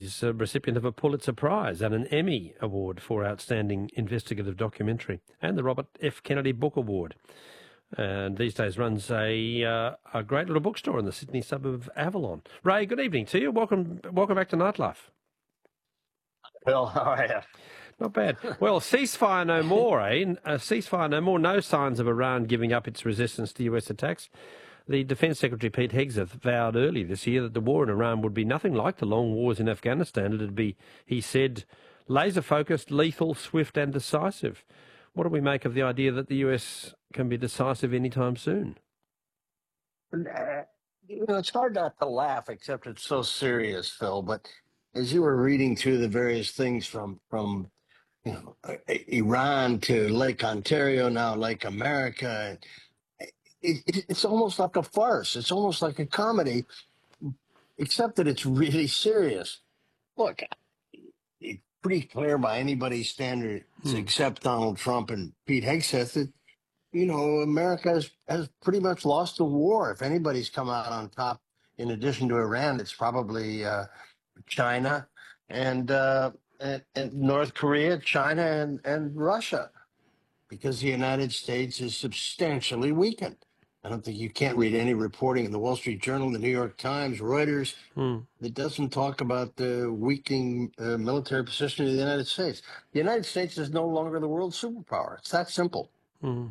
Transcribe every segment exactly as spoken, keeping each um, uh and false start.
He's a recipient of a Pulitzer Prize and an Emmy Award for Outstanding Investigative Documentary and the Robert F. Kennedy Book Award. And these days runs a uh, a great little bookstore in the Sydney suburb of Avalon. Ray, good evening to you. Welcome welcome back to Nightlife. Phil, how are you? Not bad. Well, ceasefire no more, eh? A ceasefire no more. No signs of Iran giving up its resistance to U S attacks. The Defence Secretary Pete Hegseth vowed early this year that the war in Iran would be nothing like the long wars in Afghanistan. It would be, he said, laser-focused, lethal, swift and decisive. What do we make of the idea that the U S can be decisive anytime soon? You know, it's hard not to laugh, except it's so serious, Phil. But as you were reading through the various things from, from you know, Iran to Lake Ontario, now Lake America, it, it, it's almost like a farce. It's almost like a comedy, except that it's really serious. Look, it's pretty clear by anybody's standards, hmm. except Donald Trump and Pete Hegseth, that, you know, America has, has pretty much lost the war. If anybody's come out on top, in addition to Iran, it's probably uh, China and, uh, and, and North Korea, China, and, and Russia, because the United States is substantially weakened. I don't think you can't read any reporting in the Wall Street Journal, the New York Times, Reuters, hmm. that doesn't talk about the weakening uh, military position of the United States. The United States is no longer the world superpower. It's that simple. Hmm.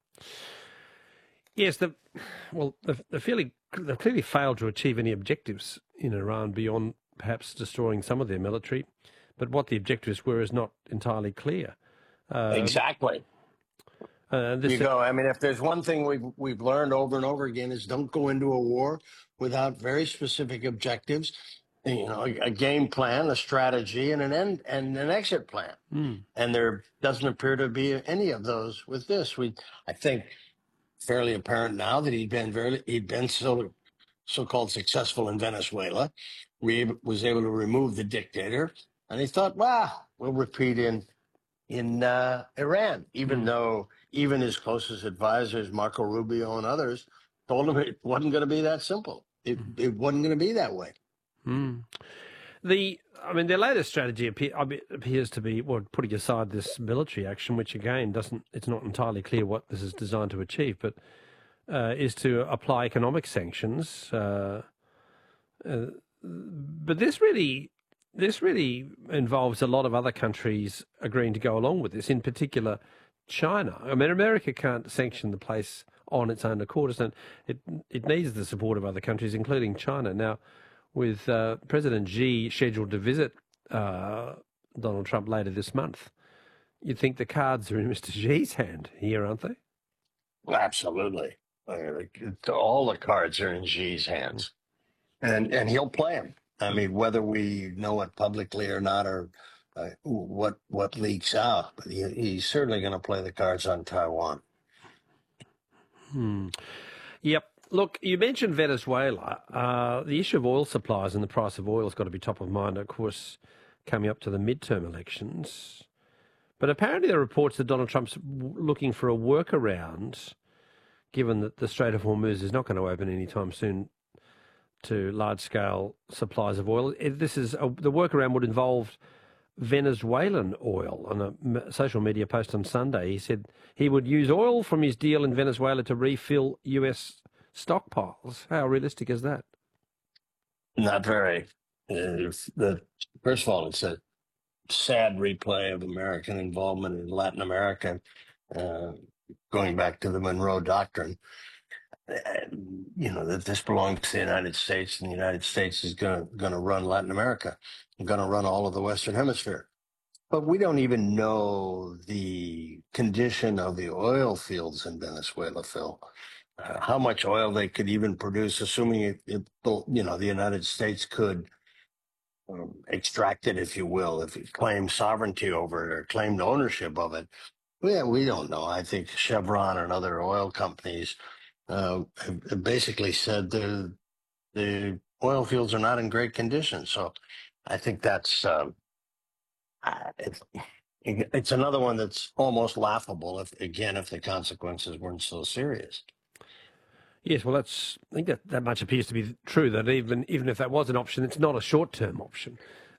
Yes, the well, they fairly they've clearly failed to achieve any objectives in Iran beyond perhaps destroying some of their military, but what the objectives were is not entirely clear. Uh, exactly. Uh, this you go. I mean, if there's one thing we've we've learned over and over again is don't go into a war without very specific objectives. You know, a, a game plan, a strategy, and an end and an exit plan. Mm. And there doesn't appear to be any of those with this. We, I think, fairly apparent now that he'd been very he'd been so so-called successful in Venezuela. We was able to remove the dictator, and he thought, "Wow, we'll repeat in in uh, Iran," even mm. though. Even his closest advisors, Marco Rubio and others, told him it wasn't going to be that simple. It mm. it wasn't going to be that way. Mm. The, I mean, their latest strategy appear, appears to be, well, putting aside this military action, which again doesn't, it's not entirely clear what this is designed to achieve, but uh, is to apply economic sanctions. Uh, uh, but this really, this really involves a lot of other countries agreeing to go along with this. In particular, China. I mean, America can't sanction the place on its own accord. It, it, it needs the support of other countries, including China. Now, with uh, President Xi scheduled to visit uh, Donald Trump later this month, you'd think the cards are in Mister Xi's hand here, aren't they? Well, absolutely. All the cards are in Xi's hands, and and he'll play them. I mean, whether we know it publicly or not, or Uh, what what leaks out, but he, he's certainly going to play the cards on Taiwan. Hmm. Yep. Look, you mentioned Venezuela. Uh, the issue of oil supplies and the price of oil has got to be top of mind, of course, coming up to the midterm elections. But apparently there are reports that Donald Trump's looking for a workaround, given that the Strait of Hormuz is not going to open anytime soon to large-scale supplies of oil. This is a, the workaround would involve Venezuelan oil. On a social media post on Sunday, he said he would use oil from his deal in Venezuela to refill U S stockpiles. How realistic is that? Not very. Uh, the, first of all, it's a sad replay of American involvement in Latin America, uh, going back to the Monroe Doctrine. Uh, you know, that this belongs to the United States, and the United States is going to run Latin America, going to run all of the Western Hemisphere. But we don't even know the condition of the oil fields in Venezuela, Phil. Uh, how much oil they could even produce, assuming it, it you know, the United States could um, extract it, if you will, if it claimed sovereignty over it or claimed ownership of it. Yeah, we don't know. I think Chevron and other oil companies Uh, have basically said the the oil fields are not in great condition. So I think that's um, it's, it's another one that's almost laughable. If again, if the consequences weren't so serious. Yes, well, that's I think that, that much appears to be true. That even even if that was an option, it's not a short term option.